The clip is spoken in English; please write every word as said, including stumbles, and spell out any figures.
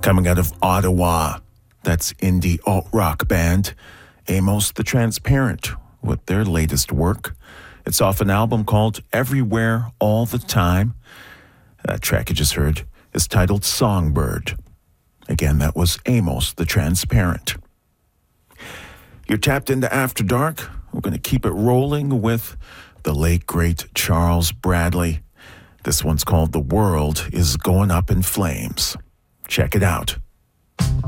Coming out of Ottawa, that's indie alt-rock band Amos the Transparent with their latest work. It's off an album called Everywhere All the Time. That track you just heard is titled Songbird. Again, that was Amos the Transparent. You're tapped into After Dark. We're going to keep it rolling with the late, great Charles Bradley. This one's called The World is Going Up in Flames. Check it out.